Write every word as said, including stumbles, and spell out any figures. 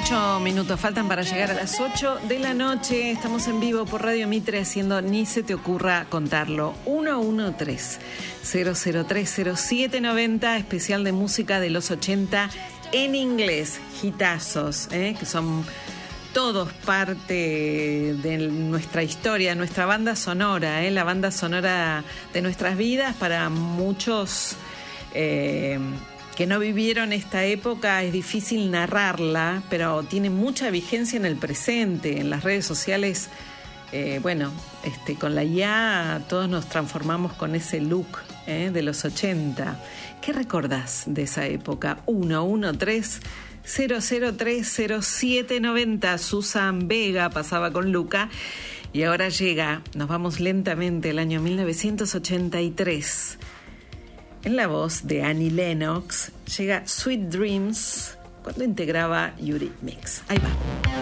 Ocho minutos faltan para llegar a las ocho de la noche. Estamos en vivo por Radio Mitre haciendo Ni se te ocurra contarlo. uno uno tres, cero cero tres, cero siete nueve cero, especial de música de los ochenta en inglés. Hitazos, ¿eh? Que son todos parte de nuestra historia, nuestra banda sonora, ¿eh? La banda sonora de nuestras vidas. Para muchos eh, que no vivieron esta época es difícil narrarla, pero tiene mucha vigencia en el presente. En las redes sociales, eh, bueno, este, con la I A todos nos transformamos con ese look ¿eh? de los ochenta. ¿Qué recordás de esa época? uno uno tres, cero cero tres, cero siete nueve cero. Susan Vega pasaba con Luca y ahora llega, nos vamos lentamente, el año mil novecientos ochenta y tres. En la voz de Annie Lennox llega Sweet Dreams cuando integraba Eurythmics. Ahí va.